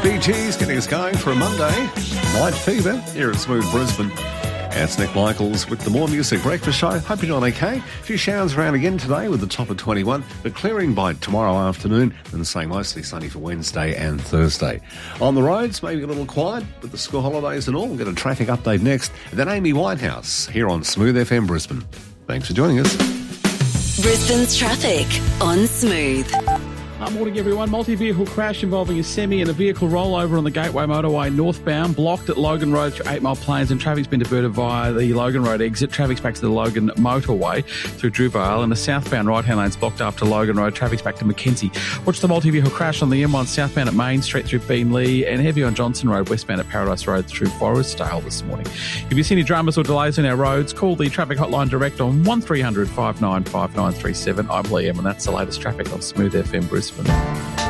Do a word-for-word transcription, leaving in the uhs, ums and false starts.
Bee Gees getting us going for a Monday. Night Fever here at Smooth Brisbane. It's Nick Michaels with the More Music Breakfast Show. Hope you're doing okay. A few showers around again today with the top of twenty-one, but clearing by tomorrow afternoon and staying mostly sunny for Wednesday and Thursday. On the roads, maybe a little quiet with the school holidays and all. We'll get a traffic update next. And then Amy Whitehouse here on Smooth F M Brisbane. Thanks for joining us. Brisbane's traffic on Smooth. Good morning, everyone. Multi-vehicle crash involving a semi and a vehicle rollover on the Gateway Motorway northbound, blocked at Logan Road through Eight Mile Plains, and traffic's been diverted via the Logan Road exit. Traffic's back to the Logan Motorway through Drewvale, and the southbound right-hand lane's blocked after Logan Road. Traffic's back to Mackenzie. Watch the multi-vehicle crash on the M one southbound at Main Street through Beenleigh, and heavy on Johnson Road westbound at Paradise Road through Forestdale this morning. If you see any dramas or delays on our roads, call the traffic hotline direct on one three hundred five nine five nine three seven. I'm Liam, and that's the latest traffic on Smooth F M Brisbane.